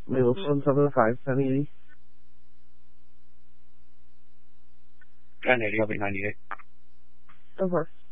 Mail 1705, 1080. 1080, I'll be 98. Of course.